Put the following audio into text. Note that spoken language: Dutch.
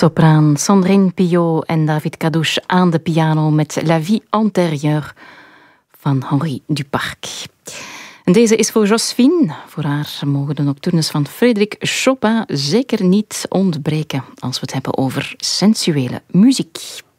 Sopraan Sandrine Pillot en David Cadouche aan de piano met La Vie antérieure van Henri Duparc. En deze is voor Josephine. Voor haar mogen de nocturnes van Frédéric Chopin zeker niet ontbreken als we het hebben over sensuele muziek.